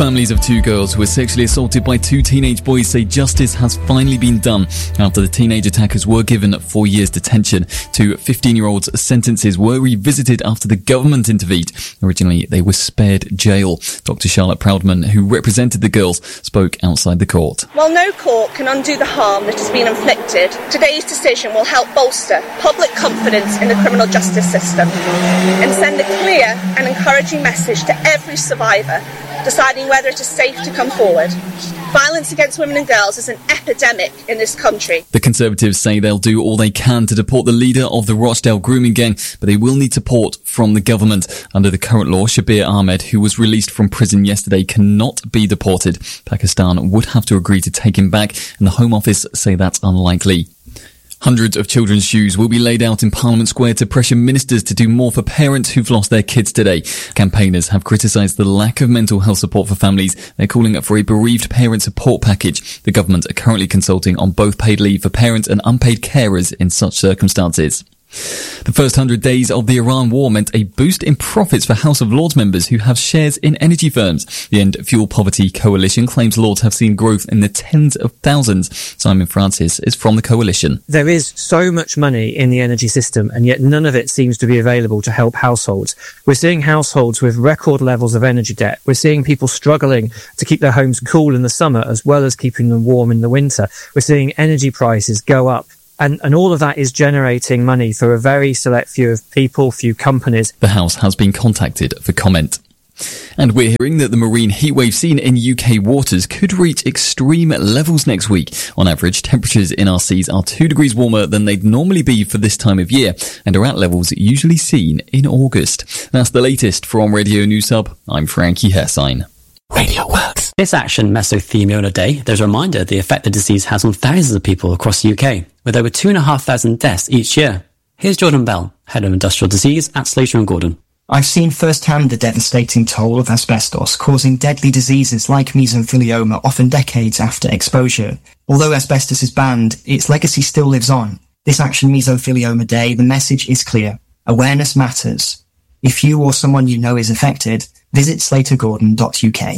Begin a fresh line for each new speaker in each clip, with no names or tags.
Families of two girls who were sexually assaulted by two teenage boys say justice has finally been done after the teenage attackers were given 4 years detention. Two 15-year-olds' sentences were revisited after the government intervened. Originally, they were spared jail. Dr. Charlotte Proudman, who represented the girls, spoke outside the court.
While no court can undo the harm that has been inflicted, today's decision will help bolster public confidence in the criminal justice system and send a clear and encouraging message to every survivor deciding whether it is safe to come forward. Violence against women and girls is an epidemic in this country.
The Conservatives say they'll do all they can to deport the leader of the Rochdale grooming gang, but they will need support from the government. Under the current law, Shabir Ahmed, who was released from prison yesterday, cannot be deported. Pakistan would have to agree to take him back, and the Home Office say that's unlikely. Hundreds of children's shoes will be laid out in Parliament Square to pressure ministers to do more for parents who've lost their kids today. Campaigners have criticised the lack of mental health support for families. They're calling for a bereaved parent support package. The government are currently consulting on both paid leave for parents and unpaid carers in such circumstances. The first 100 days of the Iran war meant a boost in profits for House of Lords members who have shares in energy firms. The End Fuel Poverty Coalition claims Lords have seen growth in the tens of thousands. Simon Francis is from the coalition.
There is so much money in the energy system, and yet none of it seems to be available to help households. We're seeing households with record levels of energy debt. We're seeing people struggling to keep their homes cool in the summer as well as keeping them warm in the winter. We're seeing energy prices go up. And all of that is generating money for a very select few of people, few companies.
The House has been contacted for comment. And we're hearing that the marine heatwave seen in UK waters could reach extreme levels next week. On average, temperatures in our seas are 2 degrees warmer than they'd normally be for this time of year and are at levels usually seen in August. That's the latest from Radio News Hub. I'm Frankie Hessine.
Radio Works. This Action Mesothelioma Day, there's a reminder of the effect the disease has on thousands of people across the UK, with over 2,500 deaths each year. Here's Jordan Bell, Head of Industrial Disease at Slater & Gordon.
I've seen firsthand the devastating toll of asbestos, causing deadly diseases like mesothelioma often decades after exposure. Although asbestos is banned, its legacy still lives on. This Action Mesothelioma Day, the message is clear. Awareness matters. If you or someone you know is affected, visit slatergordon.uk.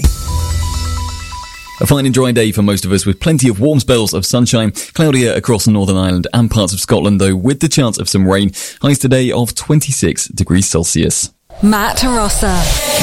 A fine and dry day for most of us with plenty of warm spells of sunshine. Cloudier across Northern Ireland and parts of Scotland though, with the chance of some rain. Highs today of 26 degrees Celsius.
Matt Rossa.